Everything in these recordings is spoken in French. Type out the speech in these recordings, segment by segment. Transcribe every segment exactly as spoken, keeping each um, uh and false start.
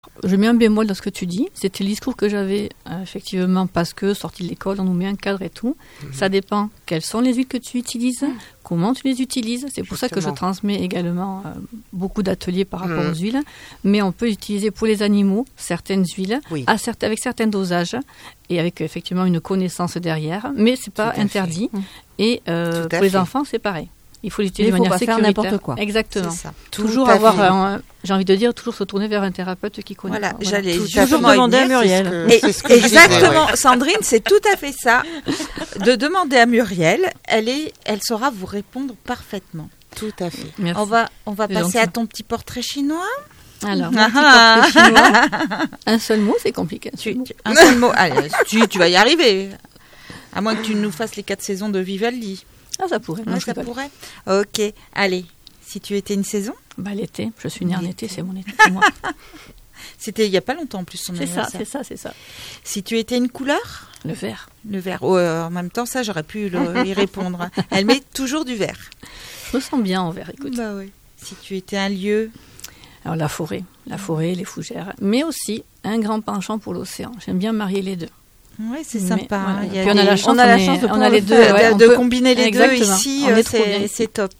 Je mets un bémol dans ce que tu dis. C'était le discours que j'avais, euh, effectivement, parce que, sorti de l'école, on nous met un cadre et tout. Mmh. Ça dépend quelles sont les huiles que tu utilises, mmh. comment tu les utilises. C'est pour Justement. ça que je transmets également euh, beaucoup d'ateliers par rapport mmh. aux huiles. Mais on peut utiliser pour les animaux certaines huiles, oui. à certes, avec certains dosages, et avec effectivement une connaissance derrière. Mais ce n'est pas interdit. Mmh. Et euh, pour fait. les enfants, c'est pareil. Il faut l'utiliser de manière sécuritaire. Il faut pas faire n'importe quoi. Exactement. Ça. Toujours avoir, un, j'ai envie de dire, toujours se tourner vers un thérapeute qui connaît. Voilà, voilà. j'allais Tout, toujours demander à Muriel. C'est ce que, c'est ce que exactement, ouais. Sandrine, c'est tout à fait ça. De demander à Muriel, elle est, elle saura vous répondre parfaitement. Tout à fait. Merci. On va, on va passer gentil. à ton petit portrait chinois. Alors, mon ah petit portrait chinois. Un seul mot, c'est compliqué. Un seul tu, mot. Tu, un seul mot. Allez, tu, tu vas y arriver. À moins que tu nous fasses les quatre saisons de Vivaldi. Ah, ça pourrait. Ouais, ça pourrait. Ok. Allez, si tu étais une saison. Bah, l'été. Je suis née en été, c'est mon été. C'est moi. C'était il n'y a pas longtemps en plus son C'est anniversaire. ça, c'est ça, c'est ça. Si tu étais une couleur. Le vert. Le vert. Oh, euh, en même temps, ça, j'aurais pu le, y répondre. Elle met toujours du vert. Je me sens bien en vert, écoute. Bah oui. Si tu étais un lieu. Alors la forêt, la forêt, les fougères, mais aussi un grand penchant pour l'océan. J'aime bien marier les deux. Oui, c'est sympa. Voilà. Il y a Puis on a la chance, on a la on chance est, de, on a les deux, faire, ouais, de, de peut... combiner les Exactement. deux ici. On est c'est, c'est top.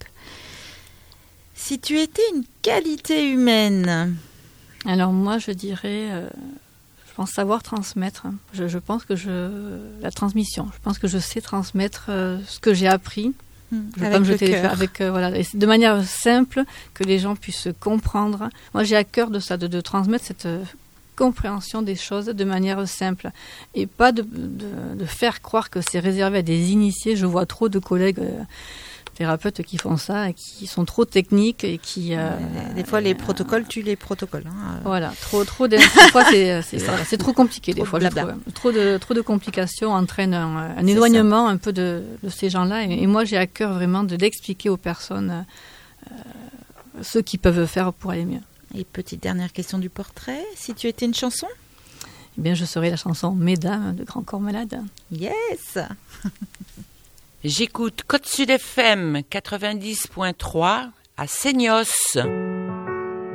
Si tu étais une qualité humaine. Alors moi, je dirais, euh, je pense savoir transmettre. Je, je pense que je la transmission. Je pense que je sais transmettre euh, ce que j'ai appris. Je ne vais pas me jeter les fleurs avec euh, voilà, et de manière simple que les gens puissent comprendre. Moi, j'ai à cœur de ça, de, de transmettre cette euh, compréhension des choses de manière simple et pas de, de, de faire croire que c'est réservé à des initiés. Je vois trop de collègues euh, thérapeutes qui font ça et qui sont trop techniques et qui euh, des fois les euh, protocoles tuent les protocoles. Hein. Voilà, trop trop des fois c'est c'est, voilà, c'est trop compliqué trop des fois. Je trouve. Trop de trop de complications entraînent un, un éloignement ça. un peu de, de ces gens-là et, et moi j'ai à cœur vraiment de d'expliquer aux personnes euh, ce qu'ils peuvent faire pour aller mieux. Et petite dernière question du portrait, si tu étais une chanson? Eh bien, je serais la chanson Mesdames de Grand Corps Malade. Yes. J'écoute Côte Sud F M quatre-vingt-dix point trois à Seignos.